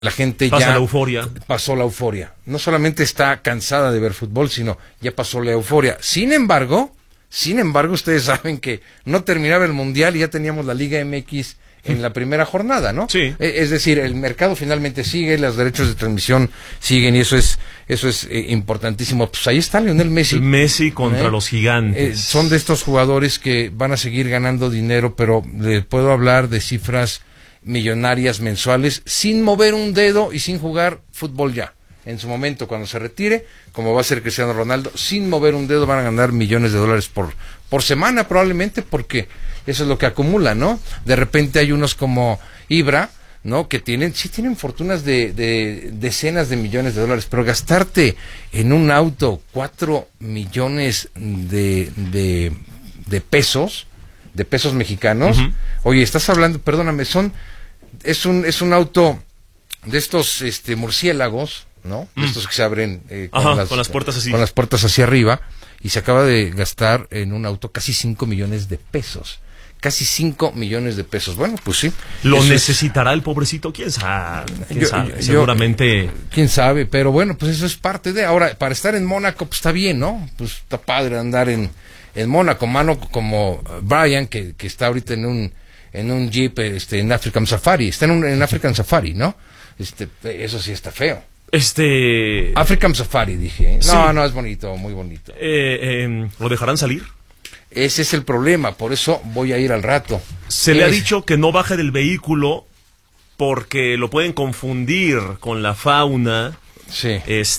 La gente la euforia. Pasó la euforia. No solamente está cansada de ver fútbol, sino ya pasó la euforia. Sin embargo, ustedes saben que no terminaba el Mundial y ya teníamos la Liga MX en la primera jornada, ¿no? Sí. Es decir, el mercado finalmente sigue, los derechos de transmisión siguen y eso es importantísimo. Pues ahí está Lionel Messi. Messi contra los gigantes. Son de estos jugadores que van a seguir ganando dinero, pero le puedo hablar de cifras millonarias mensuales sin mover un dedo y sin jugar fútbol ya. En su momento, cuando se retire, como va a ser Cristiano Ronaldo, sin mover un dedo van a ganar millones de dólares por semana probablemente, porque eso es lo que acumula, ¿no? De repente hay unos como Ibra, ¿no? Que tienen fortunas de decenas de millones de dólares, pero gastarte en un auto 4 millones de pesos mexicanos. Uh-huh. Oye, estás hablando, perdóname, es un auto de estos murciélagos, ¿no? Estos que se abren con las puertas así. Con las puertas hacia arriba, y se acaba de gastar en un auto casi 5 millones de pesos. Casi 5 millones de pesos. Bueno, pues sí. ¿Lo necesitará el pobrecito? ¿Quién sabe? Seguramente. ¿Quién sabe? Pero bueno, pues eso es parte de... Ahora, para estar en Mónaco, pues está bien, ¿no? Pues está padre andar en Mónaco, como Brian, que está ahorita en un Jeep en African Safari. Está en African Safari, ¿no? Eso sí está feo. African Safari, dije. No, sí. No, es bonito, muy bonito. ¿Lo dejarán salir? Ese es el problema, por eso voy a ir al rato. Se le ha dicho que no baje del vehículo porque lo pueden confundir con la fauna. Sí.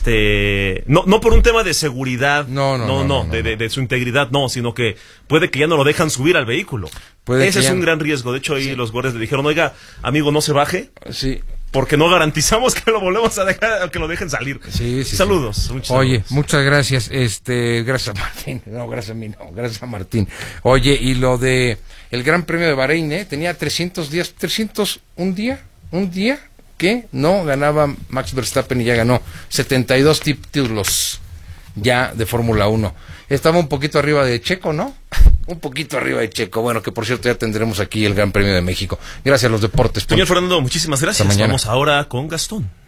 No por un tema de seguridad, no, de su integridad, no, sino que puede que ya no lo dejan subir al vehículo. Ese es un gran riesgo. De hecho, ahí los guardias le dijeron, oiga, amigo, no se baje. Sí. Porque no garantizamos que lo volvemos a dejar, que lo dejen salir. Sí. Saludos. Sí. Muchos Oye, saludos. muchas gracias. Gracias a Martín. No, gracias a mí, no. Gracias a Martín. Oye, y lo de el Gran Premio de Bahrein, tenía 301 día que no ganaba Max Verstappen y ya ganó 72 títulos ya de Fórmula 1. Estaba un poquito arriba de Checo, ¿no? Un poquito arriba de Checo. Bueno, que por cierto ya tendremos aquí el Gran Premio de México. Gracias a los deportes. Señor Fernando, muchísimas gracias. Vamos ahora con Gastón.